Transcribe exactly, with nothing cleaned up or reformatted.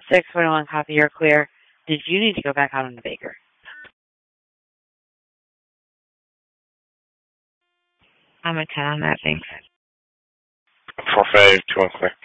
six point one copy, you're clear. Did you need to go back out on the Baker? I'm a ten on that, thanks. four five two one clear.